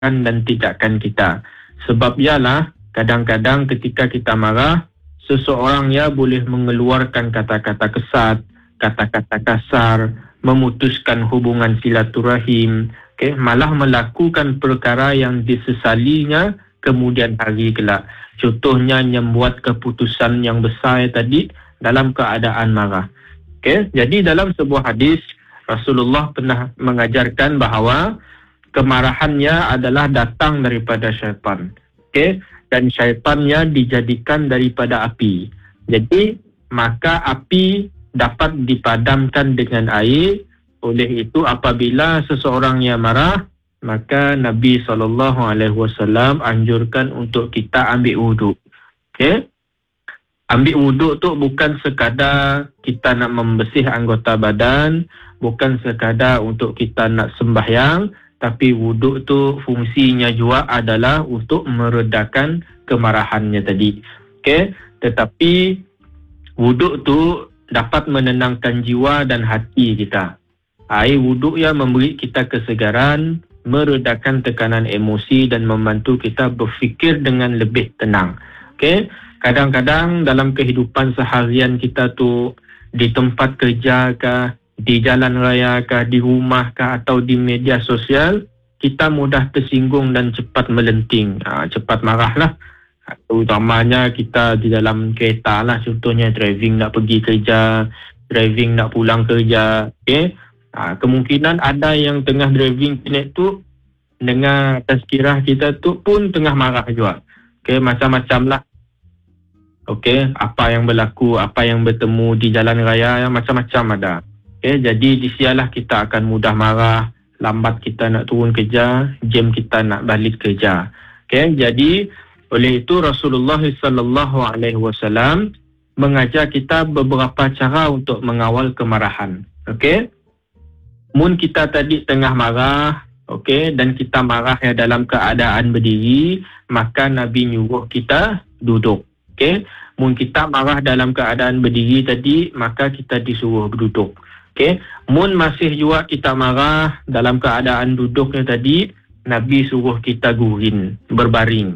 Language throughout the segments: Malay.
dan tindakan kita. Sebab ialah kadang-kadang ketika kita marah, seseorang boleh mengeluarkan kata-kata kesat, kata-kata kasar, memutuskan hubungan silaturahim, malah melakukan perkara yang disesalinya kemudian hari kelak. Contohnya membuat keputusan yang besar tadi dalam keadaan marah. Jadi dalam sebuah hadis Rasulullah pernah mengajarkan bahawa kemarahannya adalah datang daripada syaitan. Dan syaitannya dijadikan daripada api. Jadi maka api dapat dipadamkan dengan air. Oleh itu apabila seseorang yang marah, maka Nabi SAW anjurkan untuk kita ambil wuduk. Ambil wuduk tu bukan sekadar kita nak membersih anggota badan, bukan sekadar untuk kita nak sembahyang, tapi wuduk tu fungsinya juga adalah untuk meredakan kemarahannya tadi. Tetapi wuduk tu dapat menenangkan jiwa dan hati kita. Air wuduk yang memberi kita kesegaran, meredakan tekanan emosi dan membantu kita berfikir dengan lebih tenang. Kadang-kadang dalam kehidupan seharian kita tu, di tempat kerja kah, di jalan raya kah, di rumah kah atau di media sosial, kita mudah tersinggung dan cepat melenting, cepat marah lah. Terutamanya kita di dalam kereta lah, contohnya driving nak pergi kerja, driving nak pulang kerja. Kemungkinan ada yang tengah driving tu dengar tazkirah kita tu pun tengah marah juga. Macam-macam lah. Apa yang berlaku, apa yang bertemu di jalan raya, macam-macam ada. Jadi disialah kita akan mudah marah, lambat kita nak turun kerja, jam kita nak balik kerja. Jadi oleh itu Rasulullah SAW mengajar kita beberapa cara untuk mengawal kemarahan. Mun kita tadi tengah marah, dan kita marah dalam keadaan berdiri, maka Nabi nyuruh kita duduk. Mun kita marah dalam keadaan berdiri tadi, maka kita disuruh duduk. Mun masih juga kita marah dalam keadaan duduknya tadi, Nabi suruh kita guring, berbaring.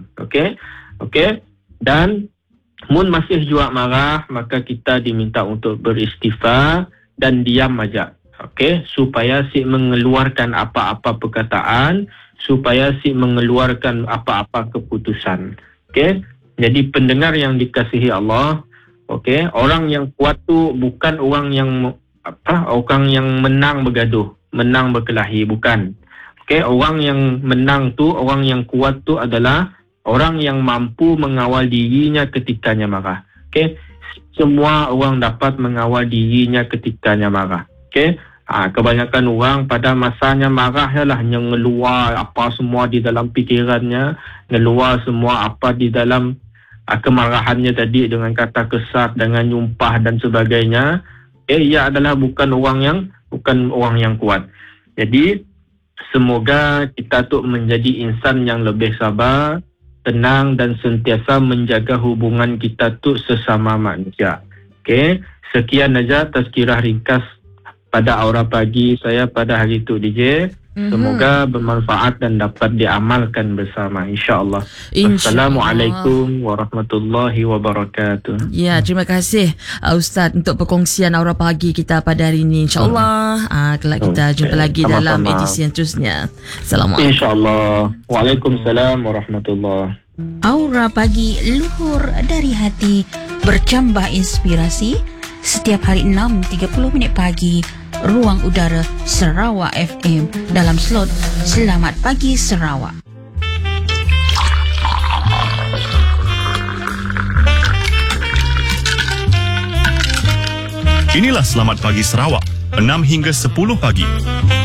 Dan mun masih juga marah, maka kita diminta untuk beristighfar dan diam aja. Supaya si mengeluarkan apa-apa perkataan, supaya si mengeluarkan apa-apa keputusan. Jadi pendengar yang dikasihi Allah, orang yang kuat tu bukan orang yang menang bergaduh, menang berkelahi, bukan. Orang yang menang tu, orang yang kuat tu adalah orang yang mampu mengawal dirinya ketikanya marah. Semua orang dapat mengawal dirinya ketikanya marah. Kebanyakan orang pada masanya marah hanya ngeluar apa semua di dalam fikirannya, ngeluar semua apa di dalam kemarahannya tadi dengan kata kesat, dengan nyumpah dan sebagainya. Ia adalah bukan orang yang kuat. Jadi semoga kita tu menjadi insan yang lebih sabar, tenang dan sentiasa menjaga hubungan kita tu sesama manusia. Sekian saja tazkirah ringkas pada Aura Pagi saya pada hari itu, DJ. Semoga bermanfaat dan dapat diamalkan bersama, insya-Allah. Assalamualaikum warahmatullahi wabarakatuh. Ya, terima kasih Ustaz untuk perkongsian Aura Pagi kita pada hari ini. InsyaAllah kelak kita jumpa lagi dalam edisi yang terusnya. Assalamualaikum. InsyaAllah. Waalaikumsalam warahmatullahi. Aura Pagi, luhur dari hati, bercambah inspirasi. Setiap hari 6.30 pagi, Ruang Udara Sarawak FM dalam slot Selamat Pagi Sarawak. Inilah Selamat Pagi Sarawak, 6 hingga 10 pagi.